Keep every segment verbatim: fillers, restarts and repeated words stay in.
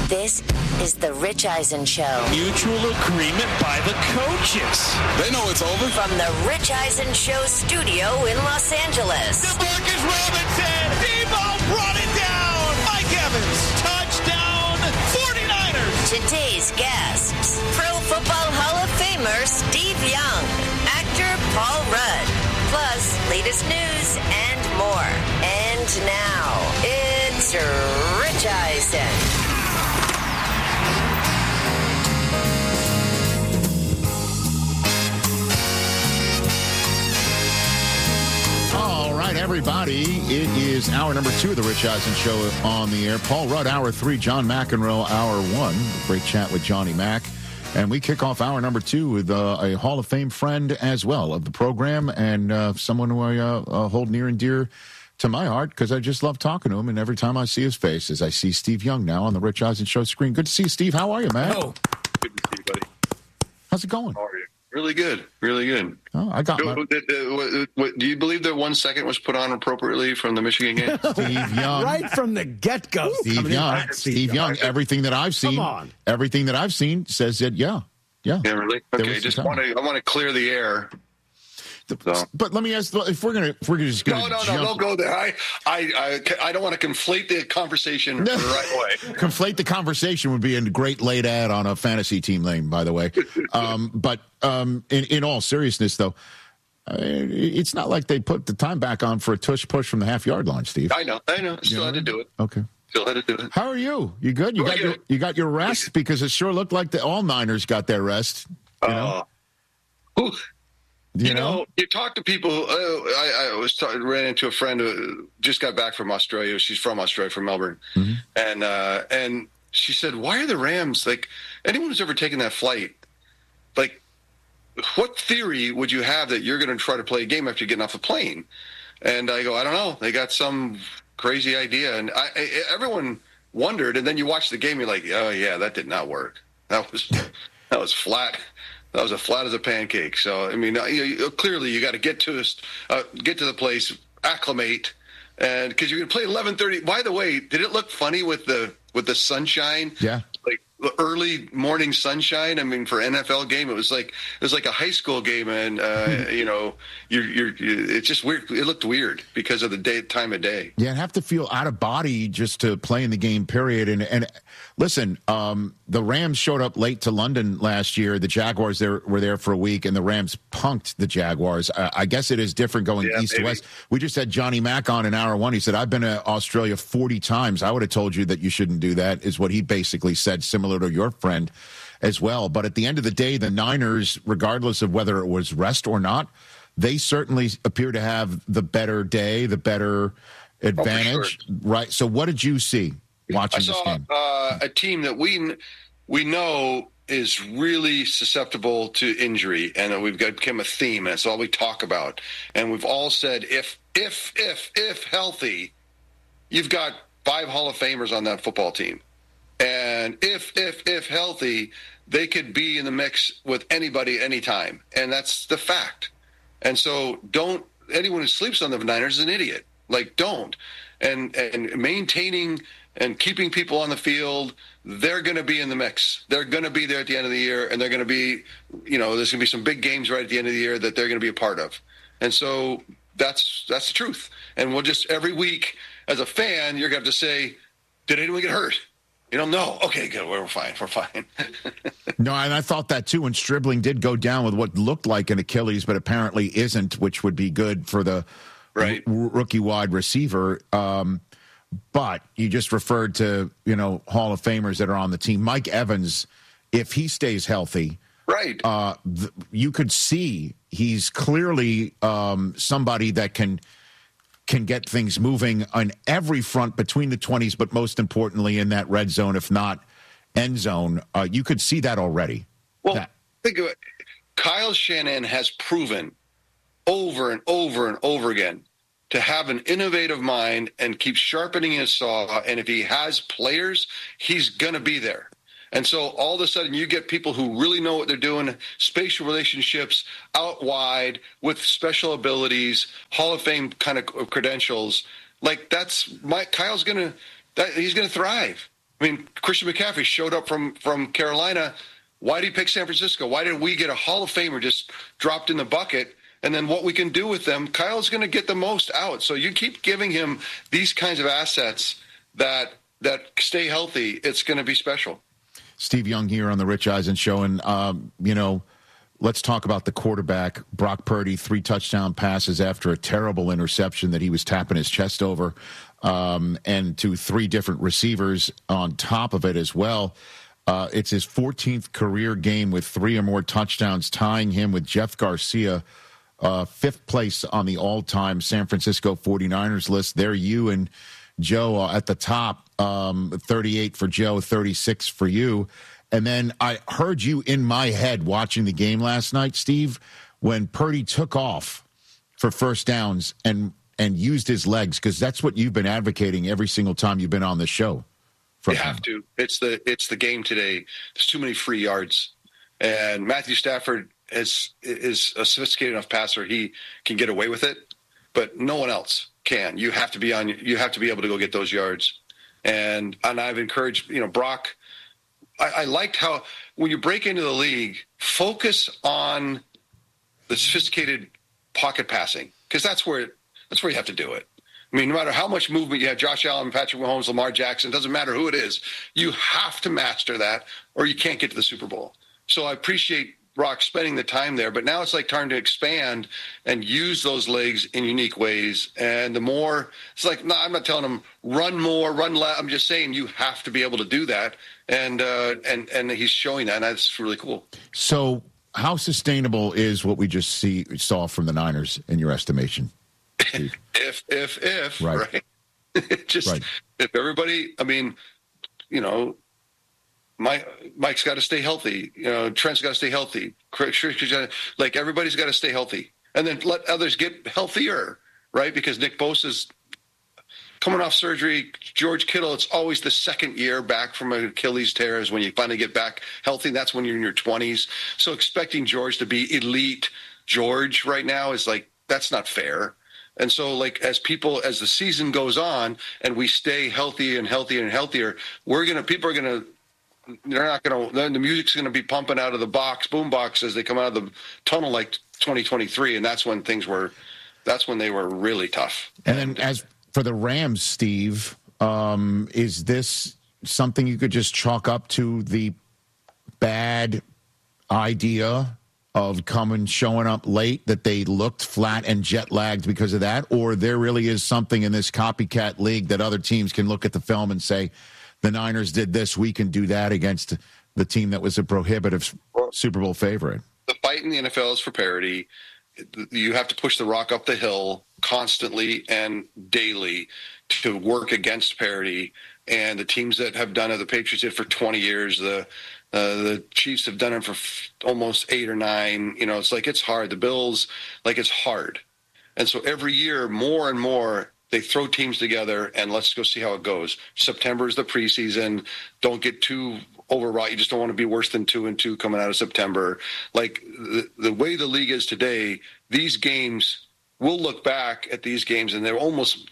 This is the Rich Eisen Show. Mutual agreement by the coaches. They know it's over. From the Rich Eisen Show studio in Los Angeles. DeMarcus Robinson. Debo brought it down. Mike Evans. Touchdown. forty-niners. Today's guests. Pro Football Hall of Famer Steve Young. Actor Paul Rudd. Plus, latest news and more. And now, it's Rich Eisen. All right, everybody. It is hour number two of the Rich Eisen Show on the air. Paul Rudd, hour three. John McEnroe, hour one. Great chat with Johnny Mac. And we kick off hour number two with uh, a Hall of Fame friend as well of the program and uh, someone who I uh, uh, hold near and dear to my heart because I just love talking to him. And every time I see his face, as I see Steve Young now on the Rich Eisen Show screen. Good to see you, Steve. How are you, man? Oh, good to see you, buddy. How's it going? How are you? Really good. Really good. Oh, I got my... do, do, do, do you believe that one second was put on appropriately from the Michigan game? Steve Young. Right from the get-go. Steve Young. Steve, Steve Young. Everything that I've seen. Come on. Everything that I've seen says that, yeah. Yeah. Yeah, really? Okay, just want to I want to clear the air. So. But let me ask, if we're gonna, if we're just gonna no, no, jump... no, don't go there. I, I, I, I don't want to conflate the conversation the right way. Conflate the conversation would be a great late ad on a fantasy team name, by the way. Um, but um, in, in all seriousness, though, uh, it's not like they put the time back on for a tush push from the half yard line, Steve. I know, I know. Still you know? had to do it. Okay. Still had to do it. How are you? You good? You We're got good. your, you got your rest because it sure looked like the all Niners got their rest. You know. Uh, You, you know, know, you talk to people. Uh, I, I was talking, ran into a friend who just got back from Australia. She's from Australia, from Melbourne, mm-hmm. and uh, and she said, "Why are the Rams like anyone who's ever taken that flight? Like, what theory would you have that you're going to try to play a game after getting off the plane?" And I go, "I don't know. They got some crazy idea." And I, I, everyone wondered, and then you watch the game, you're like, "Oh yeah, that did not work. That was that was flat." That was as flat as a pancake. So, I mean, you, you, clearly you got to get to us, uh, get to the place, acclimate, and because you're going to play eleven thirty. By the way, did it look funny with the with the sunshine? Yeah, like the early morning sunshine. I mean, for an N F L game, it was like it was like a high school game, and uh, you know, you're, you're, you're it's just weird. It looked weird because of the day time of day. Yeah, I'd have to feel out of body just to play in the game. Period. And and. Listen, um, the Rams showed up late to London last year. The Jaguars there were there for a week, and the Rams punked the Jaguars. Uh, I guess it is different going yeah, east maybe. to west. We just had Johnny Mac on in hour one. He said, I've been to Australia forty times. I would have told you that you shouldn't do that, is what he basically said, similar to your friend as well. But at the end of the day, the Niners, regardless of whether it was rest or not, they certainly appear to have the better day, the better advantage. Oh, sure. Right. So what did you see watching I saw, this game? Uh, a team that we we know is really susceptible to injury, and we've got become a theme, and it's all we talk about. And we've all said, if if if if healthy, you've got five Hall of Famers on that football team, and if if if healthy, they could be in the mix with anybody anytime, and that's the fact. And so, don't anyone who sleeps on the Niners is an idiot. Like, don't. And and maintaining and keeping people on the field, they're going to be in the mix. They're going to be there at the end of the year, and they're going to be, you know, there's going to be some big games right at the end of the year that they're going to be a part of. And so that's that's the truth. And we'll just, every week, as a fan, you're going to have to say, did anyone get hurt? You don't know. Okay, good. We're fine. We're fine. No, and I thought that, too, when Stribling did go down with what looked like an Achilles, but apparently isn't, which would be good for the right. r- rookie wide receiver. Um But you just referred to, you know, Hall of Famers that are on the team. Mike Evans, if he stays healthy, right, uh, th- you could see he's clearly um, somebody that can can get things moving on every front between the twenties, but most importantly in that red zone, if not end zone. Uh, you could see that already. Well, that. think of it. Kyle Shanahan has proven over and over and over again to have an innovative mind and keep sharpening his saw. And if he has players, he's going to be there. And so all of a sudden you get people who really know what they're doing, spatial relationships out wide with special abilities, Hall of Fame kind of credentials. Like that's my Kyle's going to, that, he's going to thrive. I mean, Christian McCaffrey showed up from, from Carolina. Why did he pick San Francisco? Why did we get a Hall of Famer just dropped in the bucket? And then what we can do with them, Kyle's going to get the most out. So you keep giving him these kinds of assets that that stay healthy. It's going to be special. Steve Young here on the Rich Eisen Show. And, um, you know, let's talk about the quarterback, Brock Purdy, three touchdown passes after a terrible interception that he was tapping his chest over, um, and to three different receivers on top of it as well. Uh, it's his fourteenth career game with three or more touchdowns, tying him with Jeff Garcia, uh, fifth place on the all-time San Francisco forty-niners list. There you and Joe uh, at the top, um, thirty-eight for Joe, thirty-six for you. And then I heard you in my head watching the game last night, Steve, when Purdy took off for first downs and, and used his legs, because that's what you've been advocating every single time you've been on the show. You have to. It's the it's the game today. There's too many free yards. And Matthew Stafford is is a sophisticated enough passer. He can get away with it, but no one else can. You have to be on. You have to be able to go get those yards. And and I've encouraged, you know, Brock. I, I liked how when you break into the league, focus on the sophisticated pocket passing, because that's where that's where you have to do it. I mean, no matter how much movement you have, Josh Allen, Patrick Mahomes, Lamar Jackson, doesn't matter who it is, you have to master that or you can't get to the Super Bowl. So I appreciate Brock spending the time there, but now it's like time to expand and use those legs in unique ways. And the more, it's like, no, I'm not telling him run more, run less. I'm just saying you have to be able to do that. And, uh, and, and he's showing that, and that's really cool. So how sustainable is what we just see saw from the Niners in your estimation? if, if, if, right. right? Just, right. If everybody, I mean, you know, Mike, Mike's got to stay healthy. You know, Trent's got to stay healthy. Like, everybody's got to stay healthy. And then let others get healthier, right? Because Nick Bosa's coming off surgery. George Kittle, it's always the second year back from an Achilles tear is when you finally get back healthy. That's when you're in your twenties. So expecting George to be elite George right now is like, that's not fair. And so, like, as people, as the season goes on and we stay healthy and healthier and healthier, we're going to, people are going to, they're not going to, then the music's going to be pumping out of the box, boom box, as they come out of the tunnel like twenty twenty-three. And that's when things were, that's when they were really tough. And then as for the Rams, Steve, um, is this something you could just chalk up to the bad idea of coming, showing up late, that they looked flat and jet lagged because of that? Or there really is something in this copycat league that other teams can look at the film and say, the Niners did this, we can do that against the team that was a prohibitive Super Bowl favorite? The fight in the N F L is for parity. You have to push the rock up the hill constantly and daily to work against parity. And the teams that have done it, the Patriots did for twenty years, the Uh, the Chiefs have done it for f- almost eight or nine. You know, it's like, it's hard. The Bills, like, it's hard. And so every year, more and more, they throw teams together and let's go see how it goes. September is the preseason. Don't get too overwrought. You just don't want to be worse than two and two coming out of September. Like, the, the way the league is today, these games, we'll look back at these games and they're almost,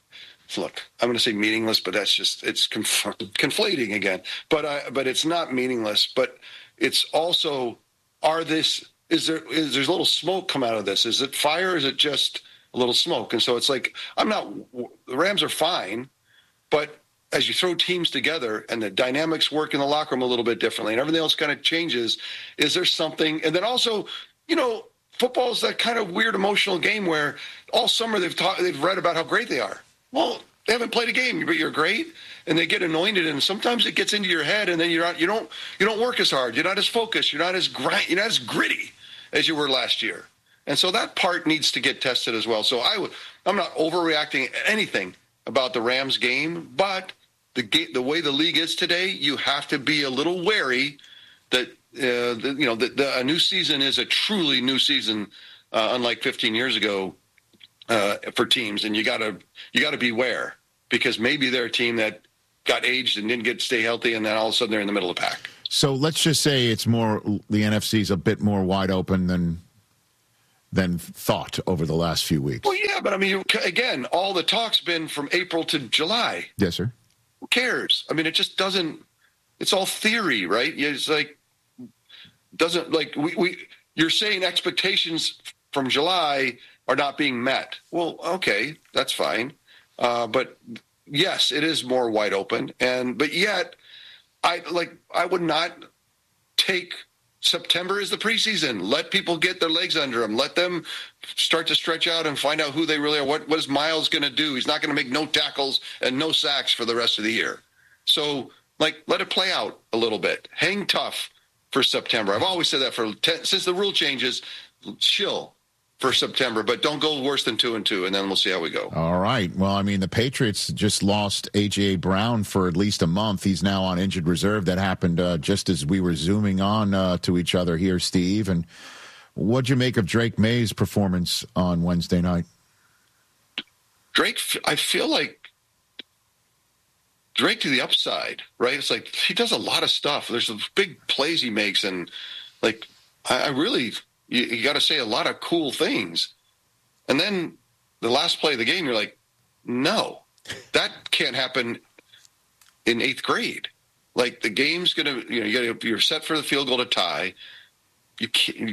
look, I'm going to say meaningless, but that's just, it's conf- conflating again. But uh, but it's not meaningless. But it's also, are this, is there, is there's a little smoke come out of this? Is it fire? Or is it just a little smoke? And so it's like, I'm not, the Rams are fine, but as you throw teams together and the dynamics work in the locker room a little bit differently and everything else kind of changes, is there something? And then also, you know, football is that kind of weird emotional game where all summer they've taught, they've read about how great they are. Well, they haven't played a game, but you're great, and they get anointed, and sometimes it gets into your head, and then you're not, you don't, you don't work as hard, you're not as focused, you're not as grind, you're not as gritty as you were last year, and so that part needs to get tested as well. So I would, I'm not overreacting anything about the Rams game, but the the way the league is today, you have to be a little wary that uh, the, you know that the, a new season is a truly new season, uh, unlike fifteen years ago. Uh, for teams, and you gotta you gotta beware, because maybe they're a team that got aged and didn't get to stay healthy, and then all of a sudden they're in the middle of the pack. So let's just say it's more, the N F C is a bit more wide open than than thought over the last few weeks. Well, yeah, but I mean, again, all the talk's been from April to July. Yes, sir. cares? I mean, it just doesn't. It's all theory, right? It's like doesn't like we, we you're saying expectations from July are not being met. Well, okay, that's fine. Uh, but yes, it is more wide open. And but yet I like I would not take September as the preseason. Let people get their legs under them. Let them start to stretch out and find out who they really are. What what is Miles going to do? He's not going to make no tackles and no sacks for the rest of the year. So like let it play out a little bit. Hang tough for September. I've always said that for ten, since the rule changes. Chill for September, but don't go worse than two and two, and then we'll see how we go. All right. Well, I mean, the Patriots just lost A J. Brown for at least a month. He's now on injured reserve. That happened uh, just as we were zooming on uh, to each other here, Steve. And what'd you make of Drake May's performance on Wednesday night? Drake, I feel like Drake to the upside, right? It's like he does a lot of stuff. There's some big plays he makes, and like I, I really. You, you got to say a lot of cool things. And then the last play of the game, you're like, no, that can't happen in eighth grade. Like the game's going to, you know, you gotta, you're set for the field goal to tie. You can't,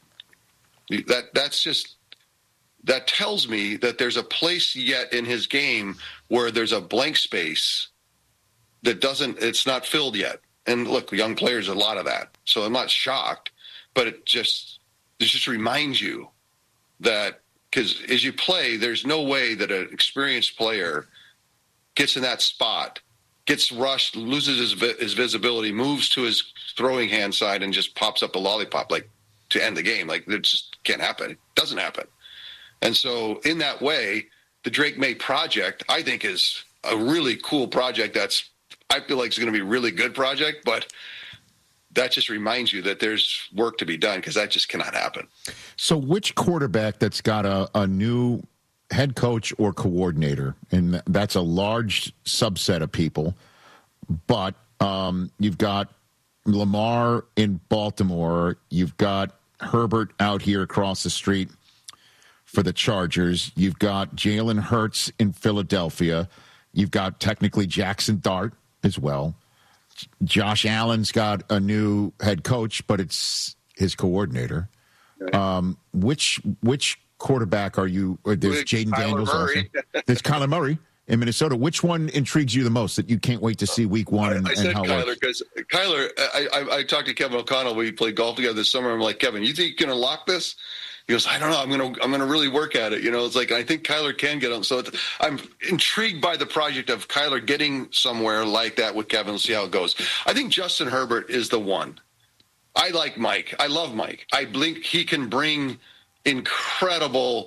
you, that, that's just, that tells me that there's a place yet in his game where there's a blank space that doesn't, it's not filled yet. And look, young players, a lot of that. So I'm not shocked, but it just, It just reminds you that because as you play, there's no way that an experienced player gets in that spot, gets rushed, loses his, his visibility, moves to his throwing hand side, and just pops up a lollipop like to end the game. Like it just can't happen. It doesn't happen. And so in that way, the Drake May project, I think, is a really cool project. That's I feel like it's going to be a really good project, but that just reminds you that there's work to be done because that just cannot happen. So which quarterback that's got a, a new head coach or coordinator, and that's a large subset of people, but um, you've got Lamar in Baltimore, you've got Herbert out here across the street for the Chargers, you've got Jalen Hurts in Philadelphia, you've got technically Jackson Dart as well. Josh Allen's got a new head coach, but it's his coordinator. Um, which which quarterback are you? Or there's Jaden Daniels also. There's Kyler Murray in Minnesota. Which one intrigues you the most that you can't wait to see week one? And, I said and how Kyler because Kyler. I, I, I talked to Kevin O'Connell. We played golf together this summer. I'm like, Kevin, you think you can unlock this? He goes, I don't know. I'm gonna I'm gonna really work at it. You know, it's like I think Kyler can get him. So it's, I'm intrigued by the project of Kyler getting somewhere like that with Kevin. We'll see how it goes. I think Justin Herbert is the one. I like Mike. I love Mike. I think he can bring incredible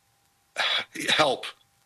help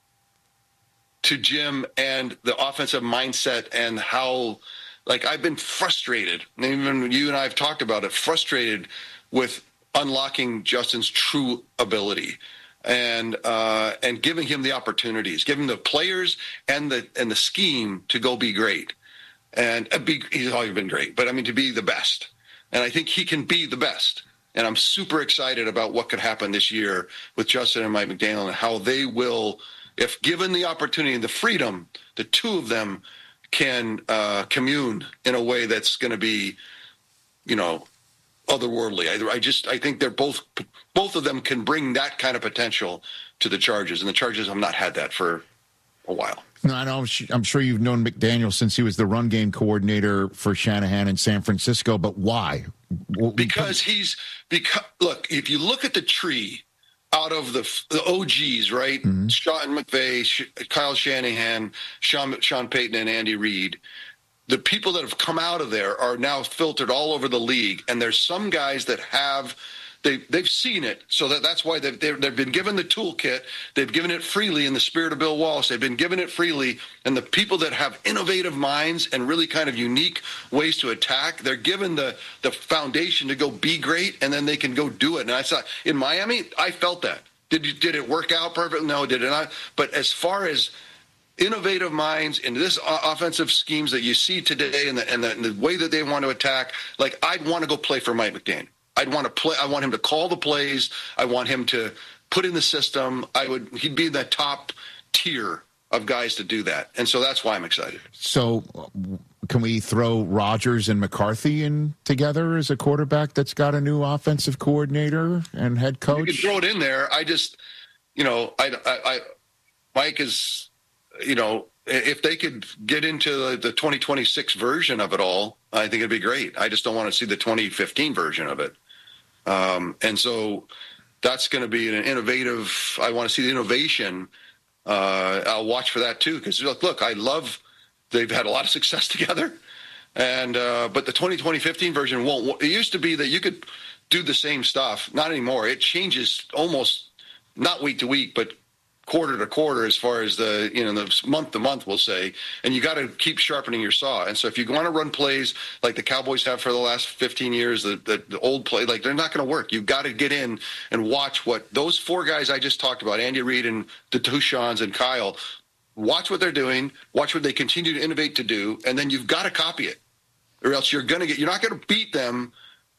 to Jim and the offensive mindset and how, like, I've been frustrated. Even you and I have talked about it. Frustrated with unlocking Justin's true ability and uh, and giving him the opportunities, giving the players and the and the scheme to go be great. And be, he's always been great, but I mean to be the best. And I think he can be the best. And I'm super excited about what could happen this year with Justin and Mike McDaniel and how they will, if given the opportunity and the freedom, the two of them can uh, commune in a way that's going to be, you know, otherworldly. I, I just I think they're both both of them can bring that kind of potential to the Chargers, and the Chargers have not had that for a while. No, I know. I'm sure you've known McDaniel since he was the run game coordinator for Shanahan in San Francisco. But why? Because he's because look, if you look at the tree out of the the O Gs, right? Mm-hmm. Sean McVay, Kyle Shanahan, Sean Sean Payton, and Andy Reid. The people that have come out of there are now filtered all over the league, and there's some guys that have they they've seen it, so that that's why they've they've, they've been given the toolkit. They've given it freely in the spirit of Bill Walsh. They've been given it freely, and the people that have innovative minds and really kind of unique ways to attack, they're given the the foundation to go be great, and then they can go do it. And I saw in Miami, I felt that. Did you, did it work out perfectly? No, did it not? But as far as innovative minds in this offensive schemes that you see today and the, and, the, and the way that they want to attack, like I'd want to go play for Mike McDaniel. I'd want to play. I want him to call the plays. I want him to put in the system. I would. He'd be in the top tier of guys to do that. And so that's why I'm excited. So can we throw Rodgers and McCarthy in together as a quarterback that's got a new offensive coordinator and head coach? You can throw it in there. I just, you know, I, I, I Mike is, you know, if they could get into the, the twenty twenty-six version of it all, I think it'd be great. I just don't want to see the twenty fifteen version of it. Um, and so that's going to be an innovative, I want to see the innovation. Uh, I'll watch for that too. Cause look, look, I love, they've had a lot of success together and, uh, but the twenty twenty fifteen version won't, it used to be that you could do the same stuff. Not anymore. It changes almost not week to week, but quarter to quarter as far as the, you know, the month to month, we'll say, and you got to keep sharpening your saw. And so if you want to run plays like the Cowboys have for the last fifteen years, the, the, the old play, like they're not going to work. You've got to get in and watch what those four guys I just talked about, Andy Reid and the Touchons and Kyle, watch what they're doing, watch what they continue to innovate to do, and then you've got to copy it or else you're going to get, you're not going to beat them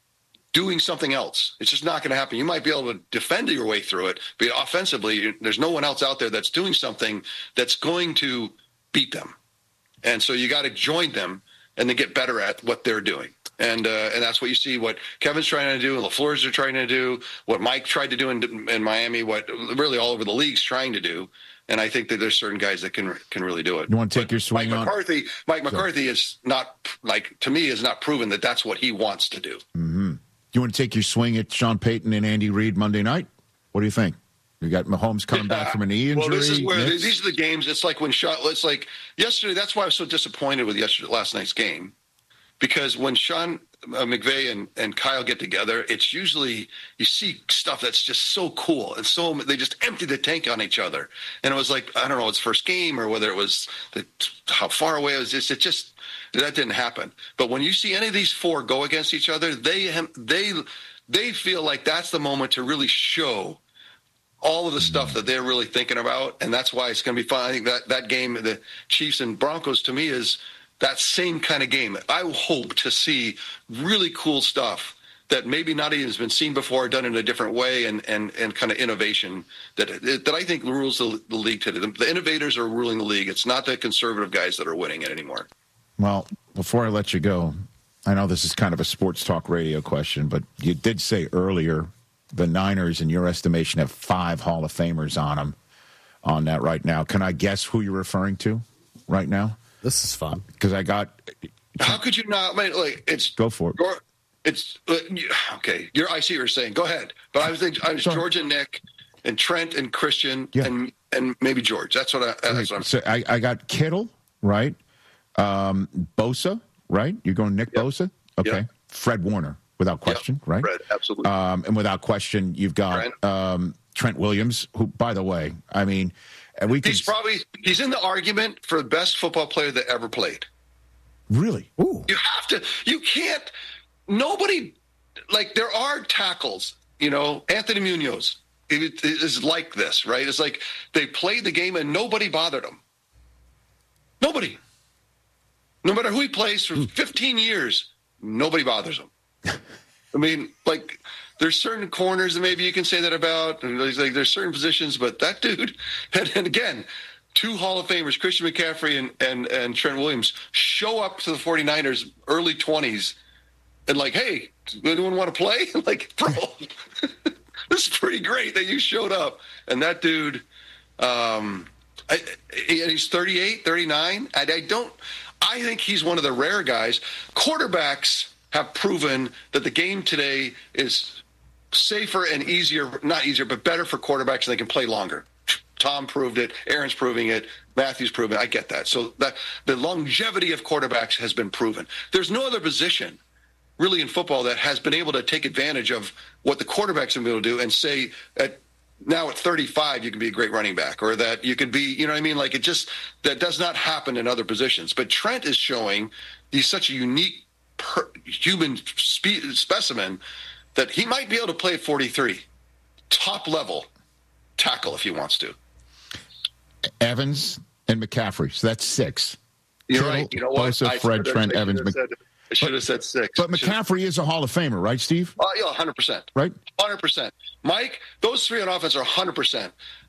doing something else. It's just not going to happen. You might be able to defend your way through it, but offensively, there's no one else out there that's doing something that's going to beat them. And so you got to join them and then get better at what they're doing. And uh, and that's what you see what Kevin's trying to do and LaFleur's are trying to do, what Mike tried to do in, in Miami, what really all over the league's trying to do. And I think that there's certain guys that can can really do it. You want to take but your swing Mike on? McCarthy, Mike McCarthy sure. is not, like, to me, is not proven that that's what he wants to do. Mm-hmm. You want to take your swing at Sean Payton and Andy Reid Monday night? What do you think? You got Mahomes coming yeah. back from a knee injury. Well, this is where Knicks? These are the games. It's like when Sean. It's like yesterday. That's why I was so disappointed with yesterday, last night's game, because when Sean uh, McVay and, and Kyle get together, it's usually you see stuff that's just so cool and so they just empty the tank on each other. And it was like I don't know, it's first game or whether it was the, how far away it was. Just, it just. That didn't happen. But when you see any of these four go against each other, they they they feel like that's the moment to really show all of the stuff that they're really thinking about, and that's why it's going to be fun. I think that that game, the Chiefs and Broncos, to me is that same kind of game. I hope to see really cool stuff that maybe not even has been seen before, done in a different way, and and, and kind of innovation that that I think rules the, the league today. The, the innovators are ruling the league. It's not the conservative guys that are winning it anymore. Well, before I let you go, I know this is kind of a sports talk radio question, but you did say earlier the Niners, in your estimation, have five Hall of Famers on them on that right now. Can I guess who you're referring to right now? This is fun. Because I got... How could you not? I mean, like, it's... Go for it. It's... Okay, you're, I see what you're saying. Go ahead. But I was thinking, I was Sorry. George and Nick and Trent and Christian yeah. and and maybe George. That's what I... That's what I'm so I, I got Kittle, right? Um, Bosa, right? You're going Nick yep. Bosa? Okay. Yep. Fred Warner, without question, yep. right? Fred, absolutely. Um, and without question, you've got Trent. Um, Trent Williams, who, by the way, I mean, and we he's could... probably he's in the argument for the best football player that ever played. Really? Ooh. You have to. You can't. Nobody. Like there are tackles. You know, Anthony Munoz it, it is like this, right? It's like they played the game and nobody bothered him. Nobody. No matter who he plays for fifteen years, nobody bothers him. I mean, like, there's certain corners that maybe you can say that about. And there's, like, there's certain positions, but that dude, and, and again, two Hall of Famers, Christian McCaffrey and, and, and Trent Williams, show up to the 49ers early twenties and like, hey, does anyone want to play? Like, bro, this is pretty great that you showed up. And that dude, um, I, and he's thirty-eight, thirty-nine. I, I don't... I think he's one of the rare guys. Quarterbacks have proven that the game today is safer and easier, not easier, but better for quarterbacks and they can play longer. Tom proved it. Aaron's proving it. Matthew's proven it. I get that. So that the longevity of quarterbacks has been proven. There's no other position really in football that has been able to take advantage of what the quarterbacks have been able to do and say at now at thirty-five, you can be a great running back, or that you could be, you know what I mean? Like it just, that does not happen in other positions. But Trent is showing he's such a unique per, human spe- specimen that he might be able to play at forty-three. Top level tackle if he wants to. Evans and McCaffrey. So that's six. You're Kittle, right. You know what? Bosa, Fred, Trent, Evans. Mc- said, I should have said six. But McCaffrey is a Hall of Famer, right, Steve? Oh, yeah, one hundred percent. Right? one hundred percent. Mike, those three on offense are one hundred percent.